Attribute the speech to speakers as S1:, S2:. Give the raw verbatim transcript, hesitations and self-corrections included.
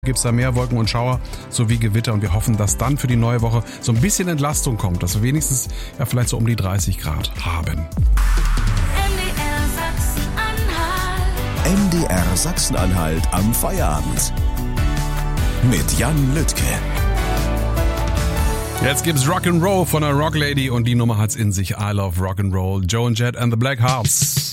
S1: Gibt es da mehr Wolken und Schauer sowie Gewitter und wir hoffen, dass dann für die neue Woche so ein bisschen Entlastung kommt, dass wir wenigstens ja vielleicht so um die dreißig Grad haben.
S2: M D R Sachsen-Anhalt am Feierabend mit Jan Lüttke.
S1: Jetzt gibt's Rock'n'Roll von der Rocklady und die Nummer hat's in sich. I love Rock'n'Roll. Joan Jett and the Black Hearts.